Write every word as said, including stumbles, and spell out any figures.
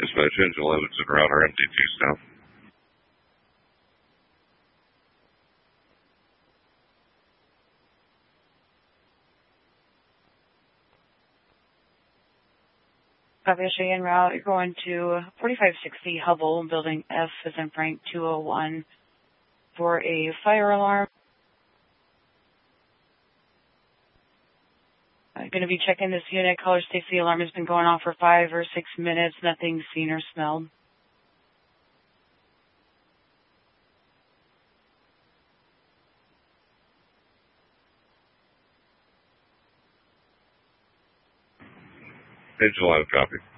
Dispatch engine eleven's en route, R M D two south. Copy, en route. You're going to forty-five sixty Hubble, building F as in Frank two oh one for a fire alarm. I'm going to be checking this unit. Caller states the alarm has been going off for five or six minutes. Nothing seen or smelled. Engine eleven, copy.